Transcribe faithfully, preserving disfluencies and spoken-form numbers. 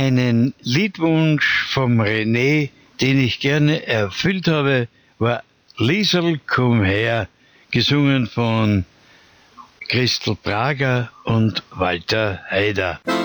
Einen Liedwunsch vom René, den ich gerne erfüllt habe, war Liesel, komm her, gesungen von Christel Prager und Walter Haider.